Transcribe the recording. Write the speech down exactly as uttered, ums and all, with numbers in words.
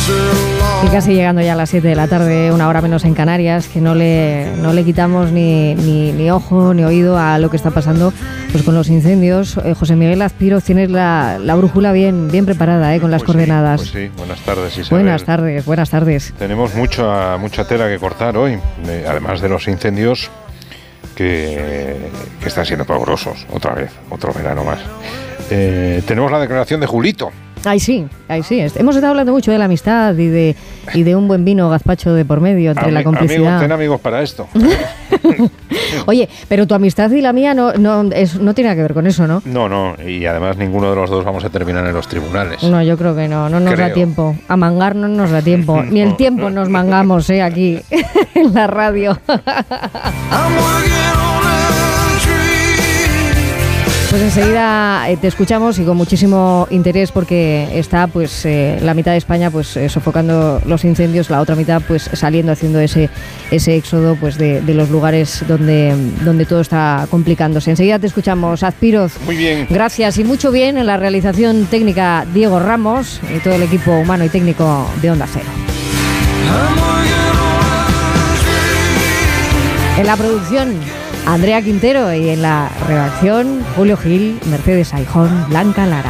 Y casi llegando ya a las siete de la tarde, una hora menos en Canarias, que no le, no le quitamos ni, ni, ni ojo ni oído a lo que está pasando pues con los incendios. Eh, José Miguel Azpiroz, tienes la, la brújula bien, bien preparada eh, con las pues coordenadas. Sí, pues sí, buenas tardes, Isabel. Buenas tardes, buenas tardes. Tenemos mucha, mucha tela que cortar hoy, eh, además de los incendios que, que están siendo pavorosos, otra vez, otro verano más. Eh, tenemos la declaración de Julito. Ay sí, ay sí. Hemos estado hablando mucho de la amistad y de y de un buen vino gazpacho de por medio entre Ami- la complicidad. Amigos, ten amigos para esto. Oye, pero tu amistad y la mía no no es, no tiene nada que ver con eso, ¿no? No, no, y además ninguno de los dos vamos a terminar en los tribunales. No, yo creo que no, no nos creo. da tiempo. A mangar no nos da tiempo. Ni el tiempo nos mangamos, ¿eh? Aquí en la radio. Pues enseguida eh, te escuchamos y con muchísimo interés porque está pues eh, la mitad de España pues eh, sofocando los incendios, la otra mitad pues saliendo, haciendo ese ese éxodo pues de, de los lugares donde, donde todo está complicándose. Enseguida te escuchamos, Azpiroz. Muy bien. Gracias y mucho bien en la realización técnica Diego Ramos y todo el equipo humano y técnico de Onda Cero. En la producción Andrea Quintero y en la redacción Julio Gil, Mercedes Aijón, Blanca Lara.